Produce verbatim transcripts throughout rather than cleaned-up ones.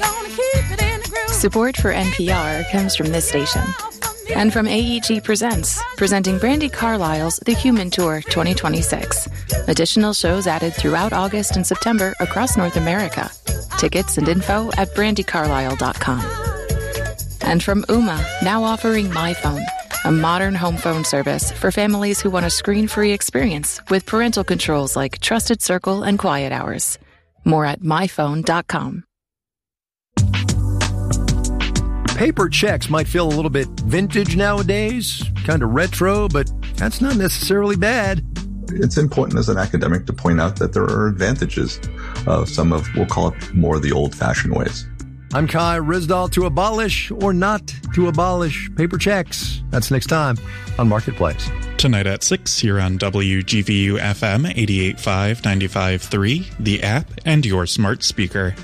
Support for N P R comes from this station. And from A E G Presents, presenting Brandi Carlile's The Human Tour twenty twenty-six. Additional shows added throughout August and September across North America. Tickets and info at brandi carlile dot com. And from Ooma, now offering MyPhone, a modern home phone service for families who want a screen-free experience with parental controls like Trusted Circle and Quiet Hours. More at my phone dot com. Paper checks might feel a little bit vintage nowadays, kind of retro, but that's not necessarily bad. It's important as an academic to point out that there are advantages of some of, we'll call it, more the old-fashioned ways. I'm Kai Ryssdal. To abolish or not to abolish paper checks. That's next time on Marketplace. Tonight at six here on W G V U F M eighty-eight point five, ninety-five point three, the app, and your smart speaker.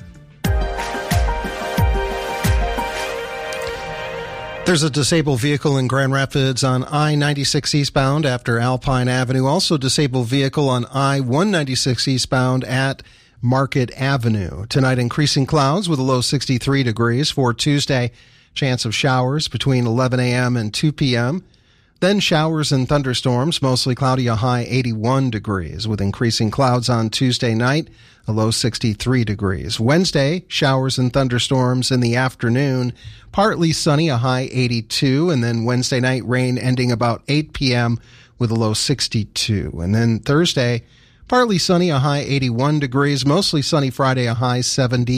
There's a disabled vehicle in Grand Rapids on I ninety-six eastbound after Alpine Avenue. Also disabled vehicle on I one ninety-six eastbound at Market Avenue. Tonight, increasing clouds with a low sixty-three degrees. For Tuesday, chance of showers between eleven a.m. and two p.m. Then showers and thunderstorms, mostly cloudy, a high eighty-one degrees. With increasing clouds on Tuesday night, a low sixty-three degrees. Wednesday, showers and thunderstorms in the afternoon, partly sunny, a high eighty-two. And then Wednesday night, rain ending about eight p.m. with a low sixty-two. And then Thursday, partly sunny, a high eighty-one degrees. Mostly sunny Friday, a high seventy.